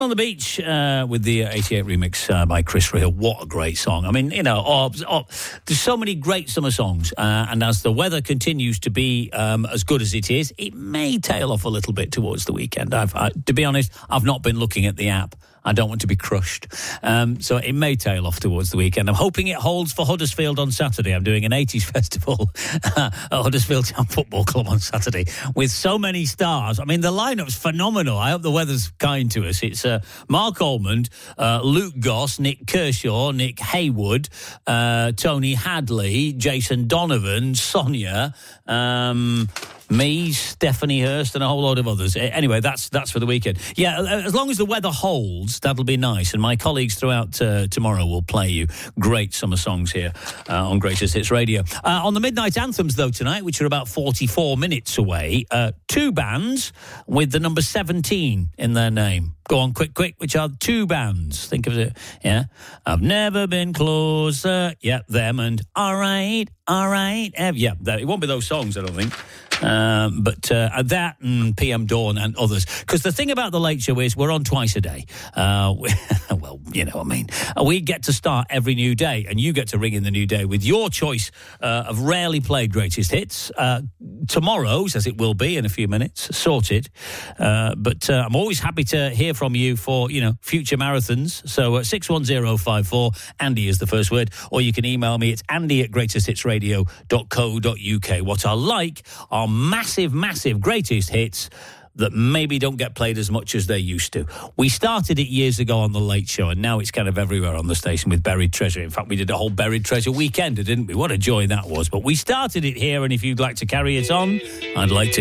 On the Beach with the 88 remix by Chris Rea. What a great song. I mean, you know, there's so many great summer songs. And as the weather continues to be as good as it is, it may tail off a little bit towards the weekend. To be honest, I've not been looking at the app. I don't want to be crushed. So it may tail off towards the weekend. I'm hoping it holds for Huddersfield on Saturday. I'm doing an 80s festival at Huddersfield Town Football Club on Saturday with so many stars. I mean, the lineup's phenomenal. I hope the weather's kind to us. It's Mark Almond, Luke Goss, Nick Kershaw, Nick Haywood, Tony Hadley, Jason Donovan, Sonia, me, Stephanie Hurst, and a whole load of others. Anyway, that's for the weekend. Yeah, as long as the weather holds, that'll be nice. And my colleagues throughout tomorrow will play you great summer songs here on Greatest Hits Radio. On the Midnight Anthems, though, tonight, which are about 44 minutes away, two bands with the number 17 in their name. Go on, quick, which are two bands. Think of it, yeah. I've never been closer. Yeah, them and all right. Yeah, it won't be those songs, I don't think. But that and PM Dawn and others. Because the thing about the Late Show is we're on twice a day. Well, you know what I mean. We get to start every new day, and you get to ring in the new day with your choice of rarely played greatest hits. Tomorrow's, as it will be in a few minutes, sorted. But I'm always happy to hear from you for, future marathons. So 61054, Andy is the first word, or you can email me. It's andy@greatesthitsradio.co.uk. What I like are massive greatest hits that maybe don't get played as much as they used to. We started it years ago on The Late Show, and now it's kind of everywhere on the station with Buried Treasure. In fact, we did a whole Buried Treasure weekend, didn't we? What a joy that was. But we started it here, and if you'd like to carry it on, I'd like to